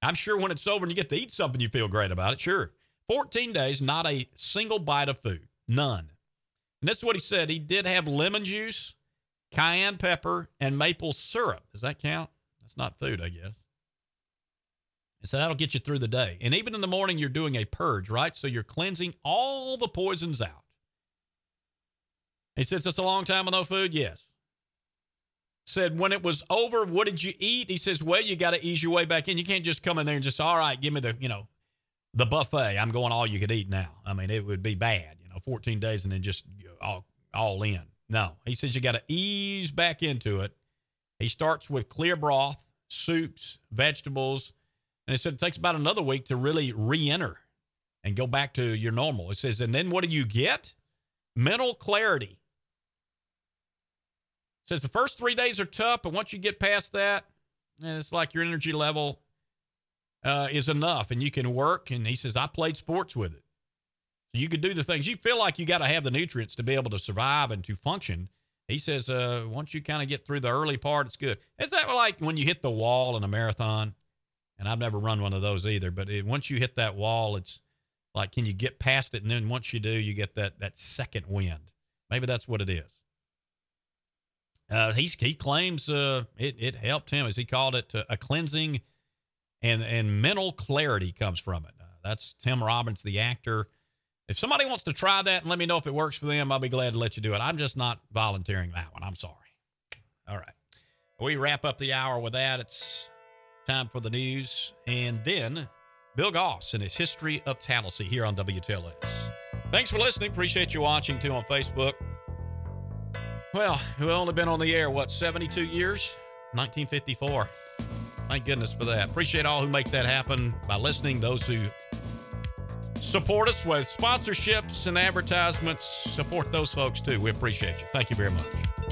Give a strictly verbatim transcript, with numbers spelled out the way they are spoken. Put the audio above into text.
I'm sure when it's over and you get to eat something, you feel great about it. Sure. fourteen days, not a single bite of food. None. And this is what he said. He did have lemon juice, cayenne pepper, and maple syrup. Does that count? That's not food, I guess. And so that'll get you through the day. And even in the morning, you're doing a purge, right? So you're cleansing all the poisons out. He said, it's a long time with no food? Yes. Said, when it was over, what did you eat? He says, well, you got to ease your way back in. You can't just come in there and just, all right, give me the, you know, the buffet. I'm going all you could eat now. I mean, it would be bad, you know, fourteen days and then just all, all in. No, he says you got to ease back into it. He starts with clear broth, soups, vegetables. And he said it takes about another week to really re-enter and go back to your normal. It says, and then what do you get? Mental clarity. It says the first three days are tough, but once you get past that, it's like your energy level uh, is enough and you can work. And he says, I played sports with it. So you could do the things. You feel like you got to have the nutrients to be able to survive and to function. He says, uh, once you kind of get through the early part, it's good. Is that like when you hit the wall in a marathon? And I've never run one of those either, but it, once you hit that wall, it's like, can you get past it? And then once you do, you get that, that second wind. Maybe that's what it is. Uh, he's, he claims uh, it, it helped him, as he called it, uh, a cleansing and, and mental clarity comes from it. Uh, that's Tim Robbins, the actor. If somebody wants to try that and let me know if it works for them, I'll be glad to let you do it. I'm just not volunteering that one. I'm sorry. All right. We wrap up the hour with that. It's time for the news. And then Bill Goss and his history of Tallahassee here on W T L S. Thanks for listening. Appreciate you watching, too, on Facebook. Well, we've only been on the air, what, seventy-two years? nineteen fifty-four. Thank goodness for that. Appreciate all who make that happen by listening, those who support us with sponsorships and advertisements. Support those folks, too. We appreciate you. Thank you very much.